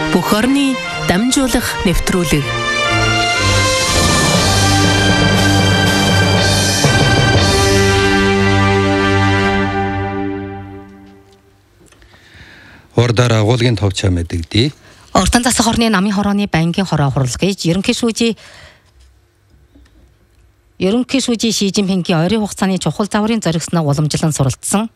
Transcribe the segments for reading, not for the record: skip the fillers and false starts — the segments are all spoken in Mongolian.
Бүх орны дамжуулах нэвтрүүлэг. Ордоор агуулгын товчоо мэдэгдээ. Ортон засаг хорны намын хорооны банкийн хороо хурлгаж ерөнхий шүүжийн Ши Жинпингийн ойрын хугацааны чухал загварын зоригсноо уламжлан суралцсан.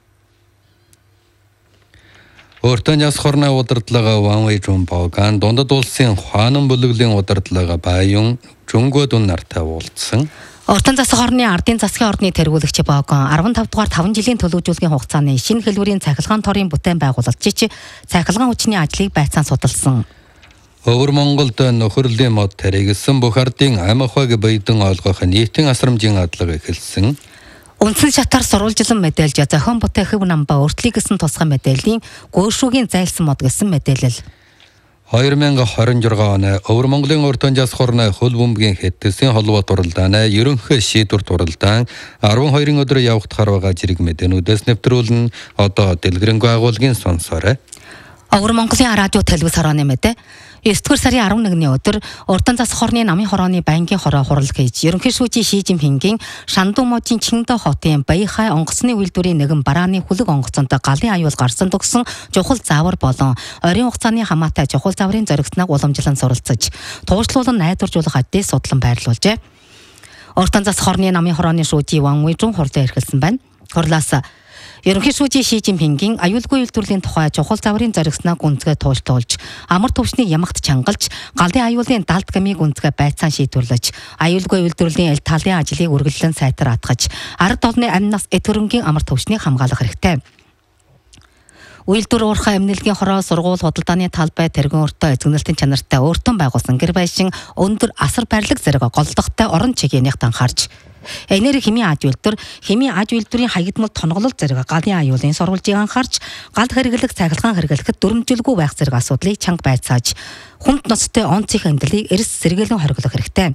Ортон засаг хорны удирдлага Ван Вэйжунбаоган дундад улсын хаанан бүлэглэлийн удирдлага Баян Жунгодун нартай уулзсан. Ортон засаг хорны ардын засгийн ордны тэргүүлэгч Баоган 15 дугаар 5 жилийн төлөвлөжүүлгийн хугацааны шинэ хэлбэрийн цахилгаан торын бүтээн байгуулалтчиж цахилгаан хүчний ажлыг байцаан судалсан. Өвөр Монголд нөхөрлөлийн мод таригсан бүх ардын ам ахуйг баядан ойлгох нийтийн асрамжийн адлага эхэлсэн. Үндсэн шатаар сурвалжлан мэдээлж зохион бүтээх хөв намба өртлийг гэсэн тусгай мэдээллийн гөөршүүгийн зайлсан мод гэсэн мэдээлэл. 2026 оны Өвөр Монголын Ортон засаг хорны хөл бөмбөгийн хэдтэсийн холбоо туралдааны ерөнхий шийдвэр туралдаан 12 өдөр явагдахаар байгаа зэрэг мэдээнүүдээс нэвтрүүлэн одоо дэлгэрэнгүй агуулгын сонсоорой. Өвөр Монголын радио телевиз хорооны мэдээ 9 дугаар сарын 11-ний өдөр Ортон засаг хорны намын хорооны банкийн хороо хурлгаж ерөнхий шүүжийн Ши Жинпингийн Шандуможийн Чиндэ хотын Баяхай онгоцны үйлдвэрийн нэгэн барааны хүлэг онгоцонд галын аюул гарсан төгсөн чухал заавар болон ойрын хугацааны хамаатай чухал зааврын зоригсныг уламжлан суралцаж туушруулан найдваржуулах ажлыг судлан байрлуулжээ. Ортон засаг хорны намын хорооны шүүжийн Ван Вэйжун хурлаа эрхэлсэн байна. Хурлаас ерөнхий шүүжийн Ши Жинпингийн аюулгүй үйлдвэрлэлийн тухай чухал зааврын зоригсныг гүнзгий туулж, амар төвчнийг ямагт чангалж, галын аюулын далд гмийг гүнзгий байцаан шийдвэрлэж, аюулгүй үйлдвэрлэлийн ил талын ажлыг үргэлжлэн сайтар атгаж, ард олны амнаас эдгэрэнгийн амар төвчнийг хамгаалах хэрэгтэй. Үйлдвэр уурхай эмнэлгийн хороо сургууль худалдааны талбай тэргэн өртөө эзэгнэлтийн чанартай өөртөө байгуулсан гэр байшин өндөр асар барилга зэрэг голдохтой орон чигийнх анхаарч энерги химийн аж үйлдвэрийн хаягдмал тонголол зэрэг галын аюулын сурвалжийг анхаарч гал хэрэглэх цахилгаан хэрэглэхэд дүрмжилгүй байх зэрэг асуудлыг чанга байцааж хүнд ноцтой онцгой амьдралыг эрс сэргээлэн хориглох хэрэгтэй.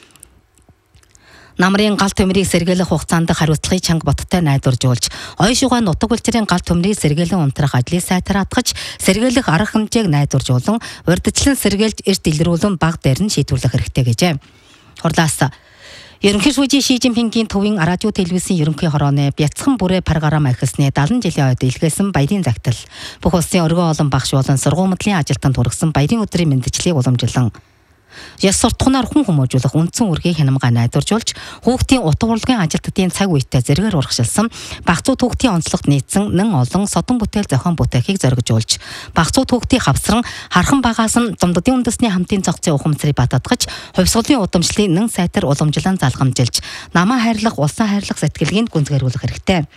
Намрын гал төмрийг сэргээлэх хугацаанд хариуцлагыг чанга боттой найдваржуулж, ой шугай нутаг улчрын гал төмрийг сэргээлэн унтрах ажлыг сайтар атгаж, сэргээлэх арга хэмжээг найдваржуулан, урьдчилан сэргээлж эрт илрүүлэн баг дээр нь шийдвэрлэх хэрэгтэй гэжээ. Хурлаас ерөнхий шүүжийн Ши Жинпингийн төвийн радио телевизийн ерөнхий хорооны бяцхан бүрээ паргарам ахисны 70 жилийн ойд илгээсэн баярын загтал, бүх улсын өргөө олон багш болон сургуулийн ажилтнанд хүргэсэн баярын өдрийн мэндчлийг уламжлан яс суртахунаар хүн хүмүүжүүлэх үндсэн үргийг хянамгай найдваржуулж, хүүхдийн утга урлагийн ажилтнуудын цаг үетэй зэрэгээр урагшилсан, багцуу хүүхдийн онцлогт нийцсэн нэн олон содон бүтээл зохион бүтээхийг зоригжуулж, багцуу хүүхдийн хавсран хархан багаас нь Думдадын үндэсний хамтын цогцын ухамсарыг бататгаж, хувьсгалын удамшлыг нэн сайтар уламжлан залгамжилж, намаа хайрлах, улсаа хайрлах сэтгэлгээг гүнзгийрүүлэх хэрэгтэй.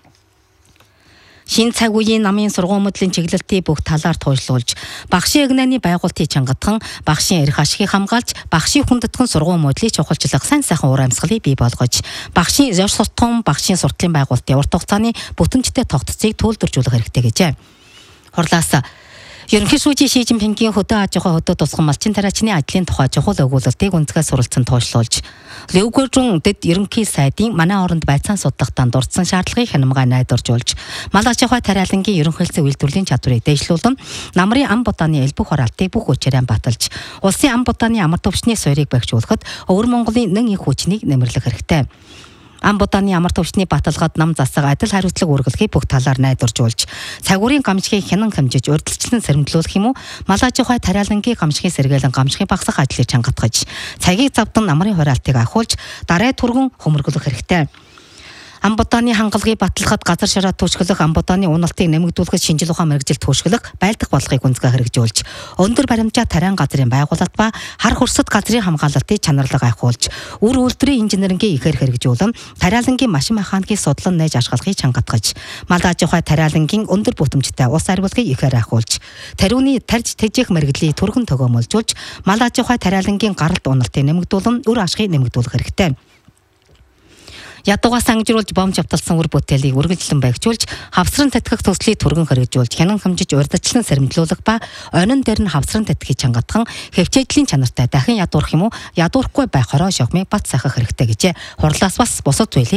Шинэ цаг үеийн намын сургуулийн чиглэлтийн бүх талаар туйлшруулж, багшийн эгнээний байгуултыг чангатхан, багшийн эрх ашигыг хамгаалж, багшийн хүндэтгэн сургууль мөдлийг чухалчлах сайн сайхан уур амьсгалыг бий болгож, багшийн ёс суртахуун, багшийн суртлын байгуултын урт хугацааны бүтэмжтэй тогтцыг төлөвлөжүүлэх хэрэгтэй гэжээ. Хурлаас ерөнхий шүүжийн Ши Жинпингийн хөдөө аж ахуй хөдөө тусган малчин тариачны ажлын тухай чухал өгүүлэлтийг гүнзгий суралцсан туйлшруулж, Лэвгөржун дэд ерөнхий сайдын манай оронд байцаан судлахтаа дурдсан шаардлагыг хянамгай найдваржуулж, мал аж ахуй тариалангийн ерөнхийлөгчийн үйлдвэрлэлийн чадварыг дэвшлүүлэн, намрын ам будааны элбэг хороалтыг бүх хүчээр баталж, улсын ам будааны амар төвчний суурийг багжуулахад Өвөр Монголын нэн их хүчнийг нэмэрлэх хэрэгтэй. Ам будааны амар төвчний баталгаад нам засаг адил хариуцлага үргэлжлэхийг бүх талаар найдваржуулж, цагуурийн гамшигыг хянан хэмжиж урьдчилан сэрэмжлүүлэх юм уу, мал аж ахуй тариалангийн гамшигын сэргээлэн гамшигыг багасгах ажлыг чангатгаж, цагийг завдан намрын хураалтыг ахиулж, дарай түргэн хөмөргөлөх хэрэгтэй. Ам будааны хангалгыг батлахад газар шараа түшгэлэх, ам будааны уналтыг нэмэгдүүлэхэд шинжил ухаан мэргэжил түшгэлэх, байлдах бодлогыг гүнзгий хэрэгжүүлж, өндөр баримжаа тариан газрын байгуулалт ба хар хурсад газрын хамгаалалтыг чанарлага ахиулж, үр үйлдвэрийн инженерингийн ихээр хэрэгжүүлэн, тариалангийн машин механикийг судлан нээж ашиглахыг чангатгаж, мал аж ахуй тариалангийн өндөр бүтэмжтэй ус ариулгыг ихээр ахиулж, тариуны тарж тэжээх мэргэжлийг түргэн төгөөмөлжүүлж, мал аж ахуй тариалангийн гаралт уналтыг нэмэгдүүлэн, үр ашгийг нэмэгдүүлэх хэрэгтэй. Ядуугаас ангижруулж бомж авталсан үр бүтээлийг үргэлжлэн байгжуулж, хавсран татгах төслийг түргэн хэрэгжүүлж, хянан хэмжиж урьдчилан сэрэмжлүүлэх ба онин дээр нь хавсран татхийг чангатхан, хэвчээжлийн чанартай дахин ядуурах юм уу, ядуурахгүй байх хороо шогмыг бат сайхах хэрэгтэй гэжээ. Хурлаас бас бусад зүйлийг